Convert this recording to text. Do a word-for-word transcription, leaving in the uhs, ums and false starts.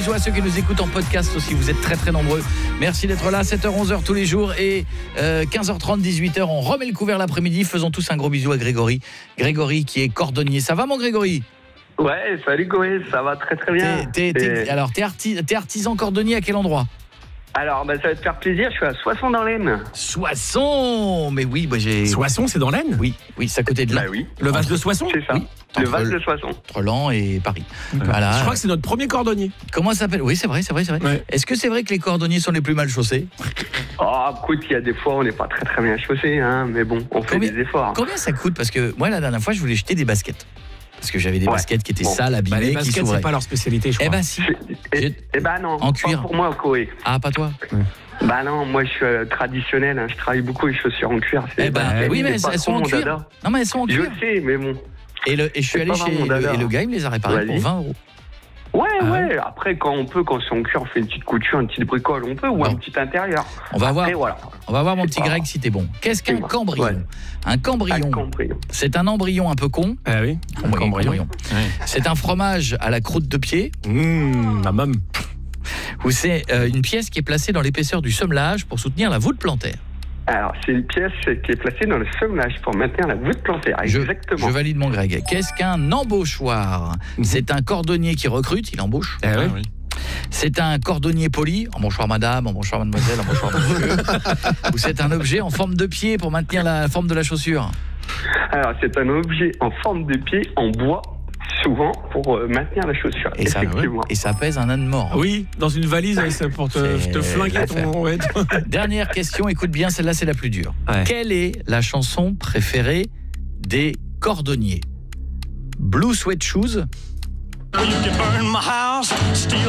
bisous à ceux qui nous écoutent en podcast aussi. Vous êtes très très nombreux. Merci d'être là. sept heures, onze heures tous les jours et euh, quinze heures trente, dix-huit heures. On remet le couvert l'après-midi. Faisons tous un gros bisou à Grégory. Grégory qui est cordonnier. Ça va mon Grégory ? Ouais, salut Goé, ça va très très bien. T'es, t'es, t'es, alors, t'es, arti, t'es artisan cordonnier à quel endroit ? Alors, bah, ça va te faire plaisir, je suis à Soissons dans l'Aisne. Soissons. Mais oui, bah, j'ai... Soissons, c'est dans l'Aisne ? Oui, oui, c'est à côté de là. Bah oui. Le Val de Soissons ? C'est ça, Oui. le Entre Val le- de Soissons. Entre Lens et Paris. Voilà. Je crois que c'est notre premier cordonnier. Comment ça s'appelle ? Oui, c'est vrai, c'est vrai, c'est vrai. Ouais. Est-ce que c'est vrai que les cordonniers sont les plus mal chaussés ? Oh, écoute, il y a des fois, on n'est pas très très bien chaussés, hein, mais bon, on fait Combien- des efforts. Combien ça coûte ? Parce que moi, la dernière fois, je voulais jeter des baskets. Parce que j'avais des Ouais. baskets qui étaient Bon. sales, Bah, abîmées, les qui baskets, s'ouvraient. c'est pas leur spécialité, je Eh crois. ben si. Eh J'ai- eh ben non, En pas cuir. pour moi, Goé. Ah, pas toi ? Bah non, moi je suis euh, traditionnel, hein, je travaille beaucoup les chaussures en cuir. C'est Eh ben, pas- oui, mais c'est pas elles sont trop en mon cuir. dada. Non, mais elles sont en Je cuir. sais, mais bon. Et, le, et je suis C'est allé pas chez... vraiment dada. Le, et le gars, il me les a réparés Vas-y. pour vingt euros. Ouais, Ah ouais, après quand on peut, quand c'est en cuir, on fait une petite couture, une petite bricole, on peut, ou Bon. un petit intérieur. On va voir. Après, voilà. On va voir mon C'est petit pas- Greg si t'es bon. Qu'est-ce qu'un Dis-moi. cambrion ? Ouais. Un cambrion, Ah, compris. c'est un embryon un peu con. Ah oui, un Oui, cambrion. cambrion. C'est un fromage à la croûte de pied Mmh, la môme. ou c'est euh, une pièce qui est placée dans l'épaisseur du semelage pour soutenir la voûte plantaire. Alors, c'est une pièce qui est placée dans le semelage pour maintenir la voûte plantaire. Je, Exactement. je valide mon Greg. Qu'est-ce qu'un embauchoir ? C'est un cordonnier qui recrute, il embauche. Ah oui. C'est un cordonnier poli, embauchoir madame, embauchoir mademoiselle, embauchoir monsieur. Ou c'est un objet en forme de pied pour maintenir la forme de la chaussure. Alors, c'est un objet en forme de pied en bois, souvent pour euh, maintenir la chaussure. Et ça, Effectivement. et ça pèse un âne mort. Oui, dans une valise, c'est pour te, C'est te flinguer l'affaire. ton... Ouais, ton- Dernière question, écoute bien, celle-là c'est la plus dure. Ouais. Quelle est la chanson préférée des cordonniers ? Blue Sweat Shoes,